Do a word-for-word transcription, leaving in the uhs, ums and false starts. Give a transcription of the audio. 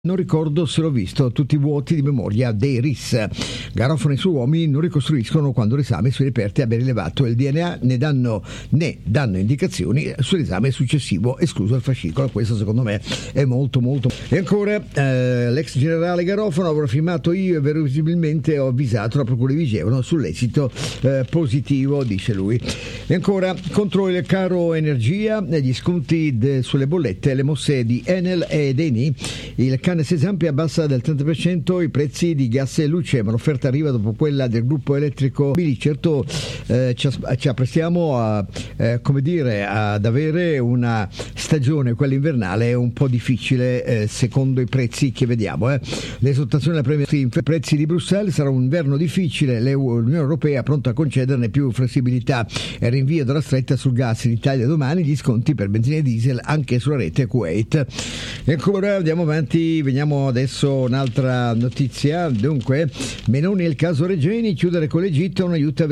Non ricordo se l'ho visto, tutti vuoti di memoria dei R I S. Garofano e i suoi uomini non ricostruiscono quando l'esame sui reperti abbia rilevato il D N A, né danno, né danno indicazioni sull'esame successivo, escluso il fascicolo. Questo secondo me è molto molto... E ancora, eh, l'ex generale Garofano: avrò firmato io e verosimilmente ho avvisato la procura di Vigevano sull'esito eh, positivo, dice lui. E ancora, contro il caro energia, gli sconti de, sulle bollette, le mosse di Enel ed Eni, il Cannes Esempio abbassa del trenta per cento i prezzi di gas e luce, ma l'offerta arriva dopo quella del gruppo elettrico Bili. Certo, eh, ci, ci apprestiamo a, eh, come dire, ad avere una stagione, quella invernale, un po' difficile eh, secondo i prezzi che vediamo. Eh. L'esaltazione della premia prezzi di Bruxelles: sarà un inverno difficile, l'Unione Europea pronta a concederne più flessibilità e rinvio della stretta sul gas in Italia domani, gli sconti per benzina e diesel anche sulla rete Kuwait. E ancora andiamo avanti. Veniamo adesso un'altra notizia. Dunque, Meloni e il caso Regeni, chiudere con l'Egitto non aiuta a